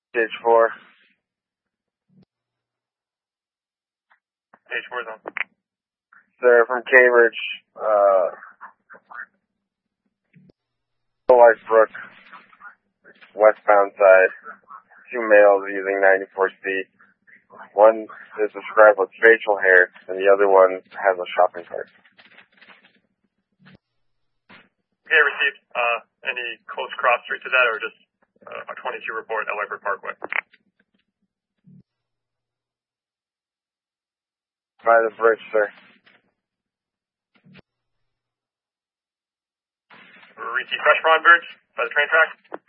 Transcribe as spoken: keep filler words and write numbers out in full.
Stage four. Stage four zone. Sir, from Cambridge, uh, White Brook, westbound side. Two males using ninety-four C. One is described with facial hair, and the other one has a shopping cart. Okay, received. Uh, any close cross street to that, or just uh, a twenty-two report at White Brook Parkway? By the bridge, sir. Received fresh from on bridge by the train track?